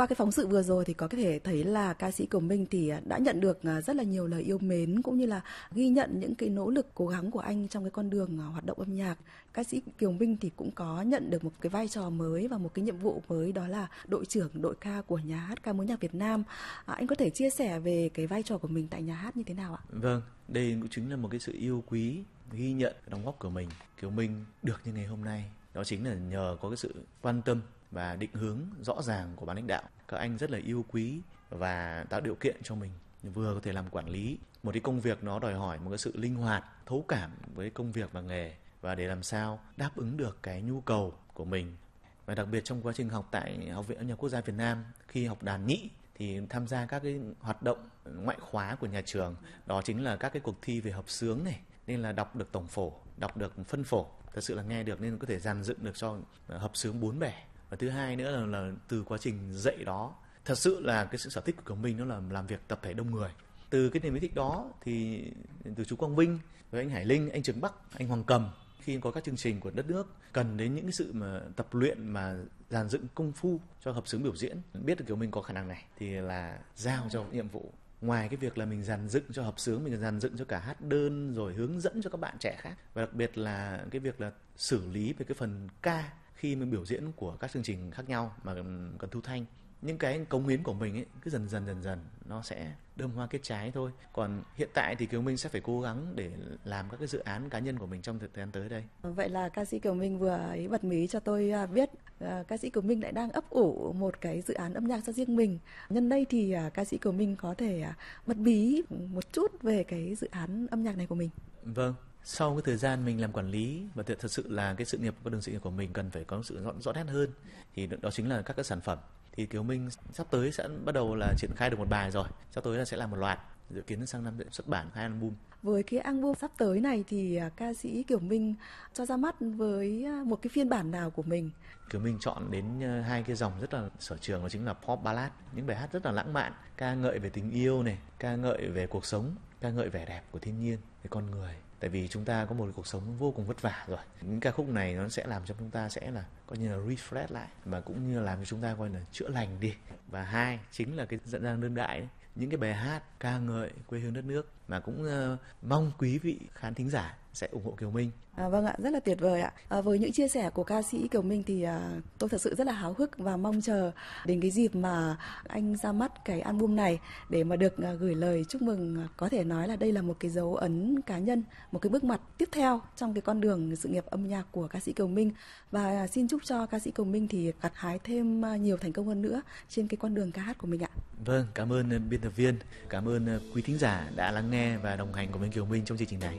Qua cái phóng sự vừa rồi thì có thể thấy là ca sĩ Kiều Minh thì đã nhận được rất là nhiều lời yêu mến cũng như là ghi nhận những cái nỗ lực cố gắng của anh trong cái con đường hoạt động âm nhạc. Ca sĩ Kiều Minh thì cũng có nhận được một cái vai trò mới và một cái nhiệm vụ mới, đó là đội trưởng đội ca của Nhà hát ca mối nhạc Việt Nam. Anh có thể chia sẻ về cái vai trò của mình tại nhà hát như thế nào ạ? Vâng, đây cũng chính là một cái sự yêu quý, ghi nhận đóng góp của mình. Kiều Minh được như ngày hôm nay, đó chính là nhờ có cái sự quan tâm và định hướng rõ ràng của ban lãnh đạo. Các anh rất là yêu quý và tạo điều kiện cho mình vừa có thể làm quản lý một cái công việc nó đòi hỏi một cái sự linh hoạt, thấu cảm với công việc và nghề, và để làm sao đáp ứng được cái nhu cầu của mình. Và đặc biệt trong quá trình học tại Học viện Âm nhạc Quốc gia Việt Nam, khi học đàn nhĩ thì tham gia các cái hoạt động ngoại khóa của nhà trường, đó chính là các cái cuộc thi về hợp xướng này, nên là đọc được tổng phổ, đọc được phân phổ, thật sự là nghe được nên có thể dàn dựng được cho hợp xướng 4 bẻ. Và thứ hai nữa là từ quá trình dạy đó, thật sự là cái sự sở thích của mình nó là làm việc tập thể đông người. Từ cái niềm yêu thích đó thì từ chú Quang Vinh với anh Hải Linh, anh Trường Bắc, anh Hoàng Cầm, khi có các chương trình của đất nước cần đến những cái sự mà tập luyện mà dàn dựng công phu cho hợp xướng biểu diễn, biết được Kiều Minh có khả năng này thì là giao cho nhiệm vụ. Ngoài cái việc là mình dàn dựng cho hợp xướng, mình dàn dựng cho cả hát đơn rồi hướng dẫn cho các bạn trẻ khác, và đặc biệt là cái việc là xử lý về cái phần ca khi mà biểu diễn của các chương trình khác nhau mà cần thu thanh. Những cái cống hiến của mình ấy cứ dần dần nó sẽ đơm hoa kết trái thôi. Còn hiện tại thì Kiều Minh sẽ phải cố gắng để làm các cái dự án cá nhân của mình trong thời gian tới đây. Vậy là ca sĩ Kiều Minh vừa ấy bật mí cho tôi biết ca sĩ Kiều Minh lại đang ấp ủ một cái dự án âm nhạc cho riêng mình. Nhân đây thì ca sĩ Kiều Minh có thể bật mí một chút về cái dự án âm nhạc này của mình. Vâng. Sau cái thời gian mình làm quản lý và thật sự là cái sự nghiệp, con đường sự nghiệp của mình cần phải có sự rõ nét hơn, thì đó chính là các cái sản phẩm. Thì Kiều Minh sắp tới sẽ bắt đầu là triển khai được một bài rồi, sắp tới là sẽ làm một loạt, dự kiến sang năm sẽ xuất bản 2 album. Với cái album sắp tới này thì ca sĩ Kiều Minh cho ra mắt với một cái phiên bản nào của mình? Kiều Minh chọn đến 2 cái dòng rất là sở trường, đó chính là pop ballad, những bài hát rất là lãng mạn, ca ngợi về tình yêu này, ca ngợi về cuộc sống, ca ngợi vẻ đẹp của thiên nhiên, về con người. Tại vì chúng ta có một cuộc sống vô cùng vất vả rồi. Những ca khúc này nó sẽ làm cho chúng ta sẽ là coi như là refresh lại, mà cũng như làm cho chúng ta coi là chữa lành đi. Và hai chính là cái dẫn dang đương đại ấy. Những cái bài hát ca ngợi quê hương đất nước, mà cũng mong quý vị khán thính giả sẽ ủng hộ Kiều Minh. Vâng ạ, rất là tuyệt vời ạ. Với những chia sẻ của ca sĩ Kiều Minh thì tôi thật sự rất là háo hức và mong chờ đến cái dịp mà anh ra mắt cái album này để mà được gửi lời chúc mừng. Có thể nói là đây là một cái dấu ấn cá nhân, một cái bước ngoặt tiếp theo trong cái con đường sự nghiệp âm nhạc của ca sĩ Kiều Minh, và xin chúc cho ca sĩ Kiều Minh thì gặt hái thêm nhiều thành công hơn nữa trên cái con đường ca hát của mình ạ. Vâng, cảm ơn biên tập viên, cảm ơn quý thính giả đã lắng nghe và đồng hành cùng với Kiều Minh trong chương trình này.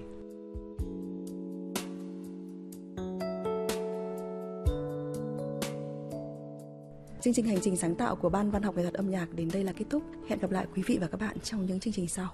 Chương trình Hành trình sáng tạo của Ban Văn học nghệ thuật âm nhạc đến đây là kết thúc. Hẹn gặp lại quý vị và các bạn trong những chương trình sau.